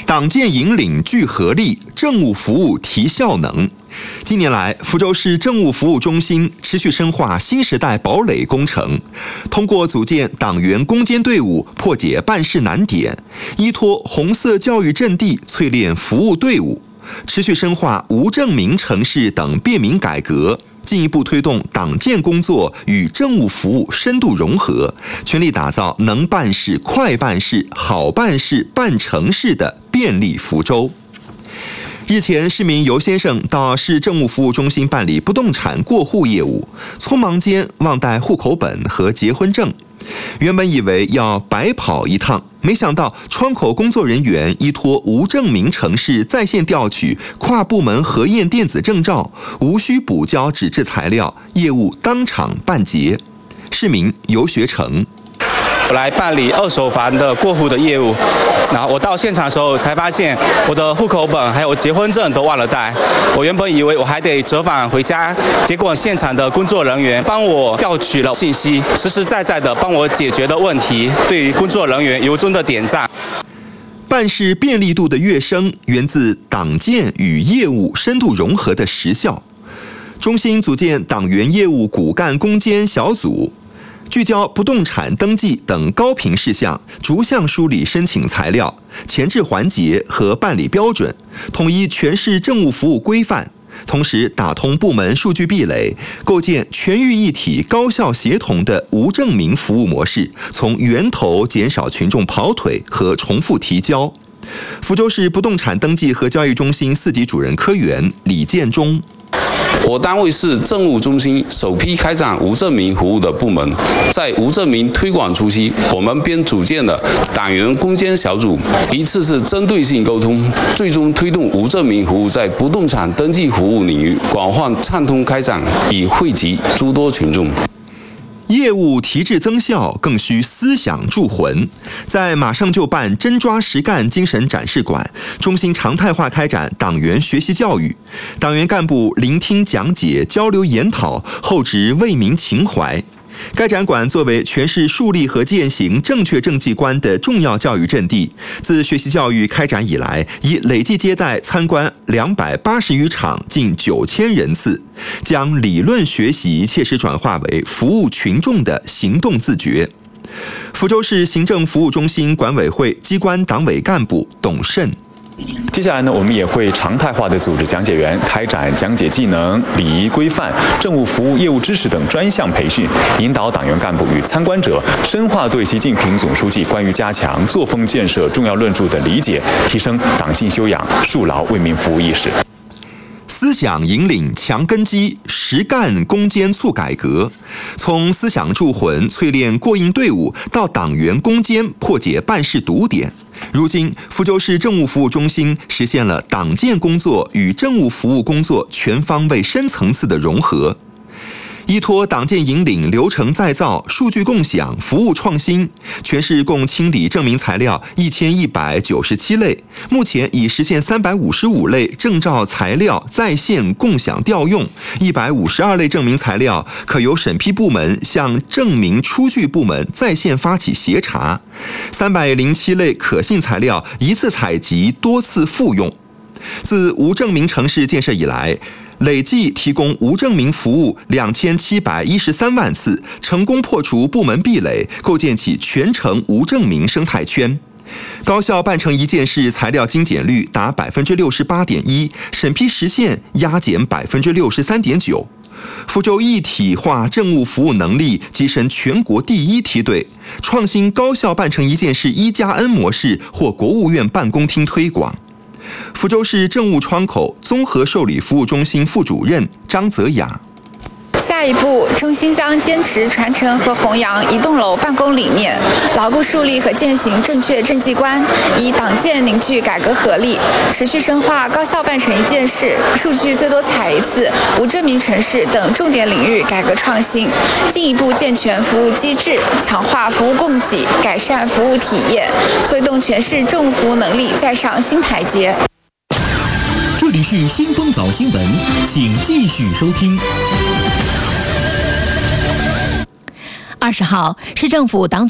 党建引领聚合力，政务服务提效能。近年来，福州市政务服务中心持续深化新时代堡垒工程，通过组建党员攻坚队伍，破解办事难点，依托红色教育阵地，淬炼服务队伍，持续深化无证明城市等便民改革，进一步推动党建工作与政务服务深度融合，全力打造能办事、快办事、好办事、办成事的便利福州。日前，市民尤先生到市政务服务中心办理不动产过户业务，匆忙间忘带户口本和结婚证。原本以为要白跑一趟，没想到窗口工作人员依托无证明城市在线调取跨部门核验电子证照，无需补交纸质材料，业务当场办结。市民尤学成。 我来办理二手房的过户的业务，然后我到现场的时候才发现我的户口本还有结婚证都忘了带。我原本以为我还得折返回家，结果现场的工作人员帮我调取了信息，实实在在的帮我解决了问题，对于工作人员由衷的点赞。 办事便利度的跃升，源自党建与业务深度融合的实效。中心组建党员业务骨干攻坚小组，聚焦不动产登记等高频事项，逐项梳理申请材料、前置环节和办理标准，统一全市政务服务规范，同时打通部门数据壁垒，构建全域一体、高效协同的无证明服务模式，从源头减少群众跑腿和重复提交。福州市不动产登记和交易中心4级主任科员李建忠。 我单位是政务中心首批开展无证明服务的部门，在无证明推广初期，我们便组建了党员攻坚小组，一次次针对性沟通，最终推动无证明服务在不动产登记服务领域广泛畅通开展，以惠及诸多群众。 业务提质增效，更需思想铸魂。在马上就办、真抓实干精神展示馆，中心常态化开展党员学习教育，党员干部聆听讲解、交流研讨，厚植为民情怀。该展馆作为全市树立和践行正确政绩观的重要教育阵地，自学习教育开展以来，已累计接待参观280余场，近9000人次，将理论学习切实转化为服务群众的行动自觉。福州市行政服务中心管委会机关党委干部董慎。 接下来呢，我们也会常态化的组织讲解员开展讲解技能、礼仪规范、政务服务业务知识等专项培训，引导党员干部与参观者深化对习近平总书记关于加强作风建设重要论述的理解，提升党性修养，树牢为民服务意识。 思想引领强根基，实干攻坚促改革。从思想铸魂、淬炼过硬队伍，到党员攻坚破解办事堵点。如今，福州市政务服务中心实现了党建工作与政务服务工作全方位、深层次的融合。依托党建引领、流程再造、数据共享、服务创新，全市共清理证明材料1197类，目前已实现355类证照材料在线共享调用，152类证明材料可由审批部门向证明出具部门在线发起协查，307类可信材料一次采集、多次复用。自无证明城市建设以来，累计提供无证明服务2713万次，成功破除部门壁垒，构建起全程无证明生态圈。高效办成一件事材料精简率达68.1%，审批实现压减63.9%。福州一体化政务服务能力跻身全国第1梯队，创新高效办成一件事1+N 模式获国务院办公厅推广。福州市政务窗口综合受理服务中心副主任张泽雅。 下一步，中心将坚持传承和弘扬一栋楼办公理念，牢固树立和践行正确政绩观，以党建凝聚改革合力，持续深化高效办成一件事、数据最多采一次、无证明城市等重点领域改革创新，进一步健全服务机制，强化服务供给，改善服务体验，推动全市政务服务能力再上新台阶。 这里是新风早新闻，请继续收听。 20号，市政府党